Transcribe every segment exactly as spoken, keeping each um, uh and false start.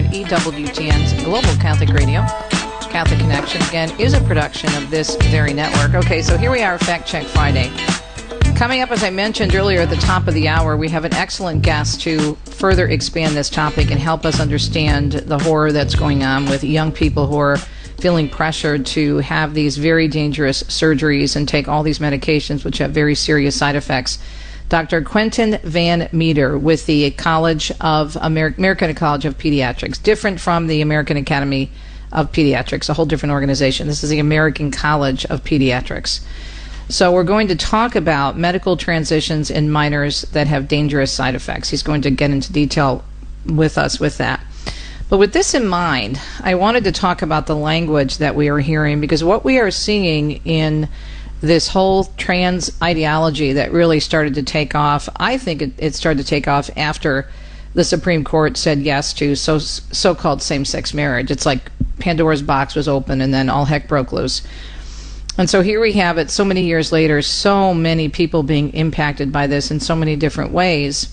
E W T N's Global Catholic Radio. Catholic Connection, again, is a production of this very network. Okay, so here we are, Fact Check Friday. Coming up, as I mentioned earlier at the top of the hour, we have an excellent guest to further expand this topic and help us understand the horror that's going on with young people who are feeling pressured to have these very dangerous surgeries and take all these medications which have very serious side effects. Doctor Quentin Van Meter with the College of Amer- American College of Pediatrics, different from the American Academy of Pediatrics, a whole different organization. This is the American College of Pediatrics. So we're going to talk about medical transitions in minors that have dangerous side effects. He's going to get into detail with us with that. But with this in mind, I wanted to talk about the language that we are hearing, because what we are seeing in this whole trans ideology that really started to take off, I think it, it started to take off after the Supreme Court said yes to so, so-called same-sex marriage. It's like Pandora's box was open and then all heck broke loose. And so here we have it so many years later, so many people being impacted by this in so many different ways.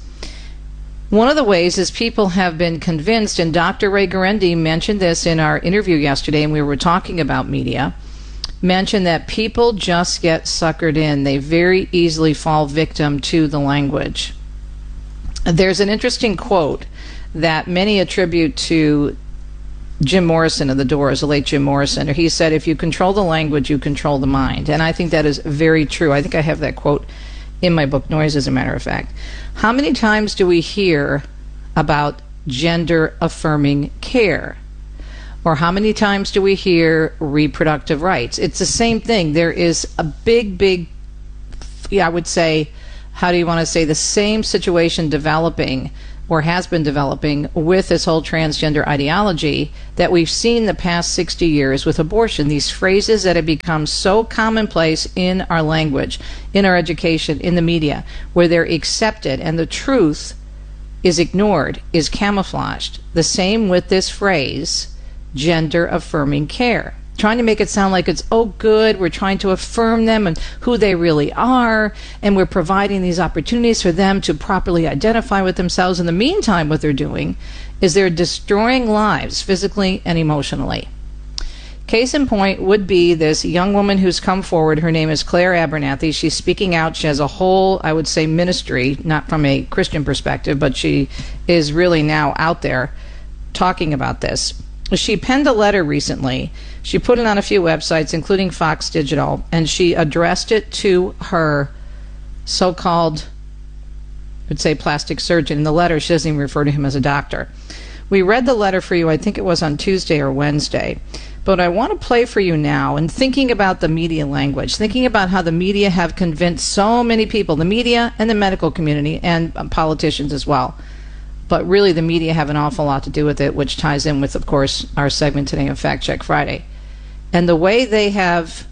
One of the ways is people have been convinced, and Doctor Ray Guarendi mentioned this in our interview yesterday, and we were talking about media, mentioned that people just get suckered in. They very easily fall victim to the language. There's an interesting quote that many attribute to Jim Morrison of the Doors, the late Jim Morrison. He said, if you control the language, you control the mind. And I think that is very true. I think I have that quote in my book, Noise, as a matter of fact. How many times do we hear about gender-affirming care? Or how many times do we hear reproductive rights? It's the same thing. There is a big, big, yeah, I would say, how do you want to say, the same situation developing or has been developing with this whole transgender ideology that we've seen the past sixty years with abortion. These phrases that have become so commonplace in our language, in our education, in the media, where they're accepted and the truth is ignored, is camouflaged. The same with this phrase, gender-affirming care. Trying to make it sound like it's, oh, good, we're trying to affirm them and who they really are, and we're providing these opportunities for them to properly identify with themselves. In the meantime, what they're doing is they're destroying lives physically and emotionally. Case in point would be this young woman who's come forward. Her name is Claire Abernathy. She's speaking out. She has a whole, I would say, ministry, not from a Christian perspective, but she is really now out there talking about this. She penned a letter recently. She put it on a few websites, including Fox Digital, and she addressed it to her so-called, I would say, plastic surgeon. In the letter, she doesn't even refer to him as a doctor. We read the letter for you, I think it was on Tuesday or Wednesday. But I want to play for you now, and thinking about the media language, thinking about how the media have convinced so many people, the media and the medical community, and politicians as well. But really, the media have an awful lot to do with it, which ties in with, of course, our segment today of Fact Check Friday. And the way they have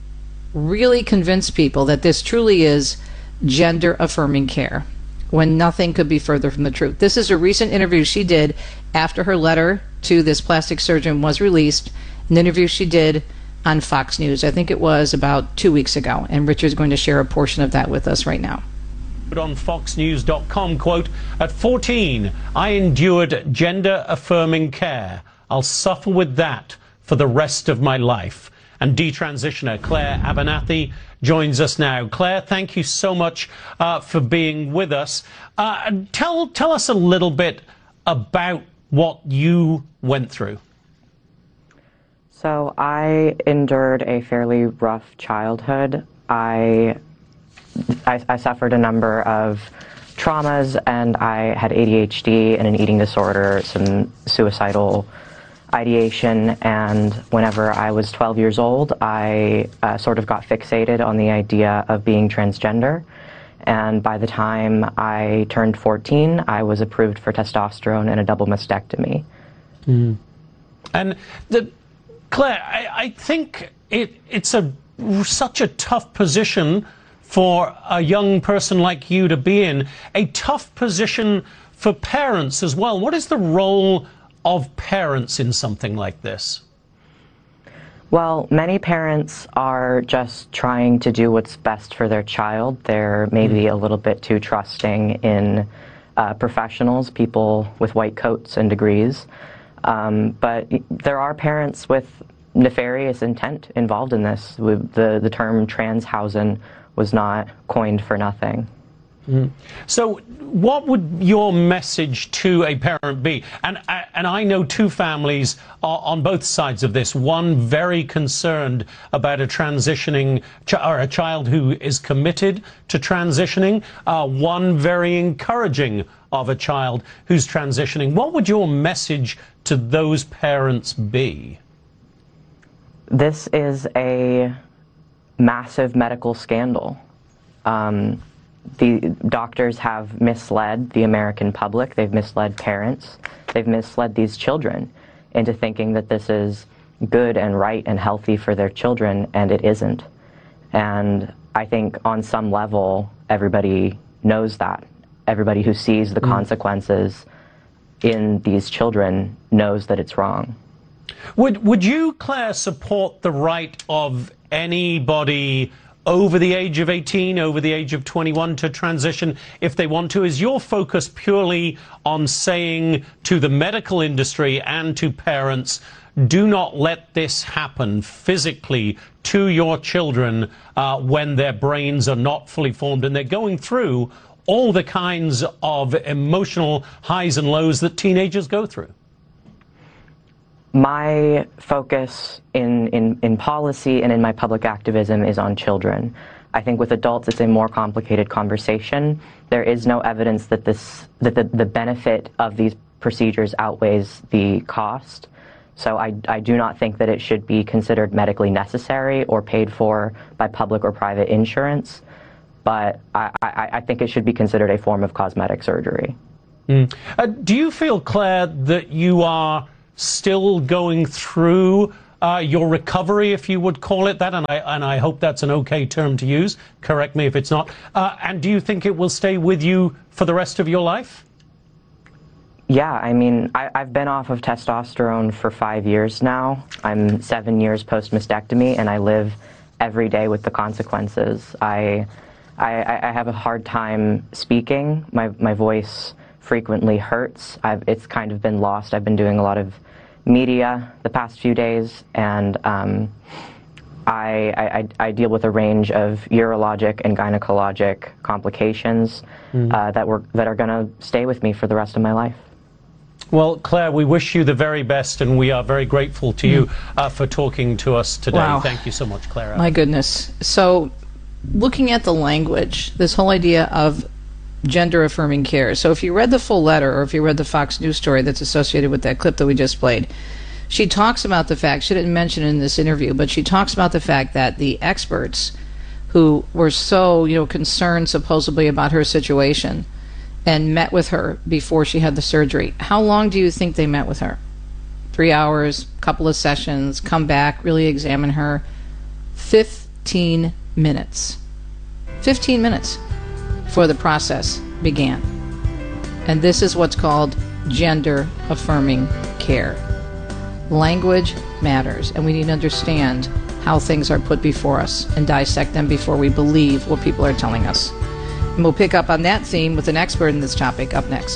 really convinced people that this truly is gender-affirming care, when nothing could be further from the truth. This is a recent interview she did after her letter to this plastic surgeon was released, an interview she did on Fox News. I think it was about two weeks ago, and Richard's going to share a portion of that with us right now. On fox news dot com, quote, at fourteen, I endured gender-affirming care. I'll suffer with that for the rest of my life. And detransitioner Claire Abernathy joins us now. Claire, thank you so much uh, for being with us. Uh, tell, tell us a little bit about what you went through. So I endured a fairly rough childhood. I I, I suffered a number of traumas, and I had A D H D and an eating disorder, some suicidal ideation, and whenever I was twelve years old, I uh, sort of got fixated on the idea of being transgender, and by the time I turned fourteen, I was approved for testosterone and a double mastectomy. Mm. And the, Claire, I, I think it, it's a such a tough position for a young person like you to be in, a tough position for parents as well. What is the role of parents in something like this? Well, many parents are just trying to do what's best for their child. They're maybe a little bit too trusting in uh, professionals, people with white coats and degrees. Um, but there are parents with nefarious intent involved in this. The, the term Transhausen was not coined for nothing. Mm. So what would your message to a parent be? And, and I know two families on both sides of this. One very concerned about a transitioning, ch or a child who is committed to transitioning. Uh, one very encouraging of a child who's transitioning. What would your message to those parents be? This is a massive medical scandal. Um, the doctors have misled the American public. They've misled parents. They've misled these children into thinking that this is good and right and healthy for their children, and it isn't. And I think on some level, everybody knows that. Everybody who sees the mm. consequences in these children knows that it's wrong. Would, would you, Claire, support the right of anybody over the age of eighteen, over the age of twenty-one to transition if they want to? Is your focus purely on saying to the medical industry and to parents, do not let this happen physically to your children uh, when their brains are not fully formed and they're going through all the kinds of emotional highs and lows that teenagers go through? My focus in, in, in policy and in my public activism is on children. I think with adults it's a more complicated conversation. There is no evidence that, this, that the, the benefit of these procedures outweighs the cost. So I, I do not think that it should be considered medically necessary or paid for by public or private insurance. But I, I, I think it should be considered a form of cosmetic surgery. Mm. Uh, do you feel, Claire, that you are still going through uh, your recovery, if you would call it that, and I, and I hope that's an okay term to use, correct me if it's not, uh, and do you think it will stay with you for the rest of your life? Yeah, I mean, I, I've been off of testosterone for five years now. I'm seven years post-mastectomy, and I live every day with the consequences. I, I, I have a hard time speaking. My, my voice frequently hurts. I've, it's kind of been lost. I've been doing a lot of media the past few days, and um, I, I, I deal with a range of urologic and gynecologic complications mm. uh, that, were, that are going to stay with me for the rest of my life. Well, Claire, we wish you the very best, and we are very grateful to you uh, for talking to us today. Wow. Thank you so much, Claire. My goodness. So, looking at the language, this whole idea of gender-affirming care. So if you read the full letter, or if you read the Fox News story that's associated with that clip that we just played, she talks about the fact, she didn't mention it in this interview, but she talks about the fact that the experts who were so, you know, concerned supposedly about her situation and met with her before she had the surgery. How long do you think they met with her? Three hours, couple of sessions, come back, really examine her. Fifteen minutes. Fifteen minutes before the process began. And this is what's called gender-affirming care. Language matters, and we need to understand how things are put before us and dissect them before we believe what people are telling us. And we'll pick up on that theme with an expert in this topic up next.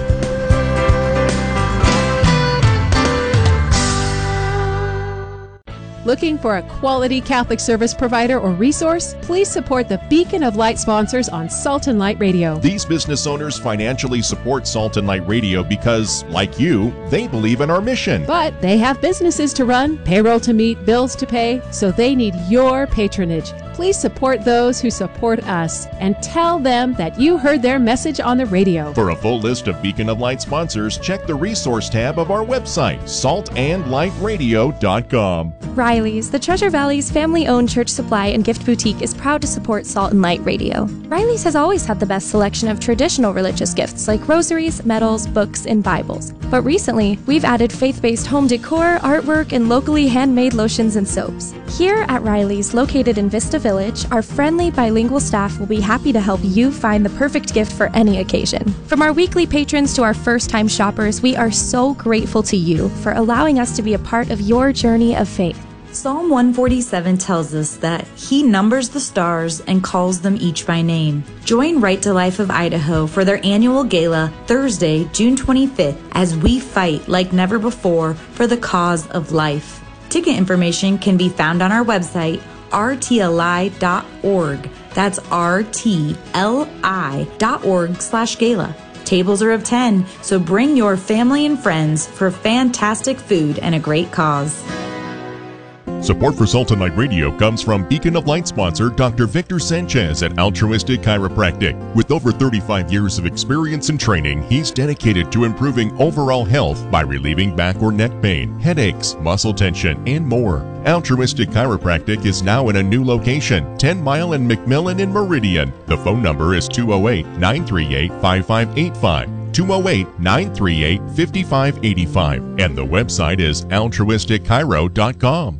Looking for a quality Catholic service provider or resource? Please support the Beacon of Light sponsors on Salt and Light Radio. These business owners financially support Salt and Light Radio because, like you, they believe in our mission. But they have businesses to run, payroll to meet, bills to pay, so they need your patronage. Please support those who support us and tell them that you heard their message on the radio. For a full list of Beacon of Light sponsors, check the resource tab of our website, salt and light radio dot com. Riley's, the Treasure Valley's family-owned church supply and gift boutique, is proud to support Salt and Light Radio. Riley's has always had the best selection of traditional religious gifts like rosaries, medals, books, and Bibles. But recently, we've added faith-based home decor, artwork, and locally handmade lotions and soaps. Here at Riley's, located in Vista Village, our friendly bilingual staff will be happy to help you find the perfect gift for any occasion. From our weekly patrons to our first-time shoppers, we are so grateful to you for allowing us to be a part of your journey of faith. Psalm one forty-seven tells us that He numbers the stars and calls them each by name. Join Right to Life of Idaho for their annual gala Thursday, June twenty-fifth, as we fight like never before for the cause of life. Ticket information can be found on our website, r t l i dot org. That's r t l i dot org slash gala. Tables are of ten, so bring your family and friends for fantastic food and a great cause. Support for Salt and Light Radio comes from Beacon of Light sponsor Doctor Victor Sanchez at Altruistic Chiropractic. With over thirty-five years of experience and training, he's dedicated to improving overall health by relieving back or neck pain, headaches, muscle tension, and more. Altruistic Chiropractic is now in a new location, ten mile and McMillan in Meridian. The phone number is two oh eight, nine three eight, five five eight five. two oh eight, nine three eight, five five eight five. And the website is altruistic chiro dot com.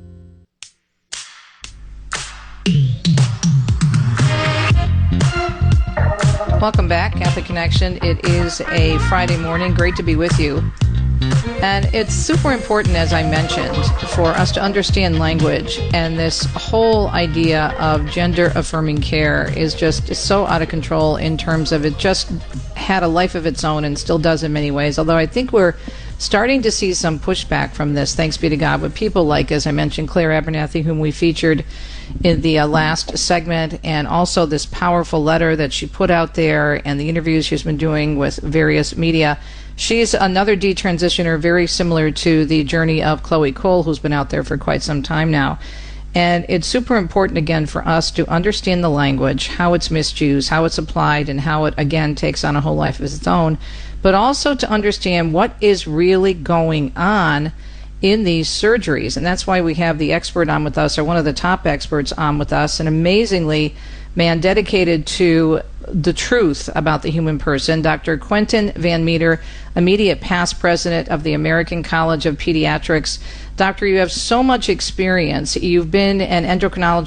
Welcome back, Catholic Connection. It is a Friday morning. Great to be with you. And it's super important, as I mentioned, for us to understand language. And this whole idea of gender-affirming care is just so out of control in terms of it just had a life of its own and still does in many ways. Although I think we're starting to see some pushback from this, thanks be to God, with people like, as I mentioned, Claire Abernathy, whom we featured in the uh, last segment, and also this powerful letter that she put out there and the interviews she's been doing with various media. She's another detransitioner very similar to the journey of Chloe Cole, who's been out there for quite some time now. And it's super important, again, for us to understand the language, how it's misused, how it's applied, and how it, again, takes on a whole life of its own, but also to understand what is really going on in these surgeries. And that's why we have the expert on with us, or one of the top experts on with us, an amazingly man dedicated to the truth about the human person, Doctor Quentin Van Meter, immediate past president of the American College of Pediatrics. Doctor, you have so much experience. You've been an endocrinologist